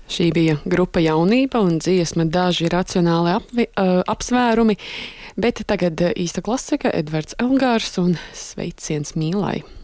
Šī bija grupa Jaunība un dziesma Daži racionāli apsvērumi, bet tagad īsta klasika Edvards Elgārs un Sveiciens mīlai.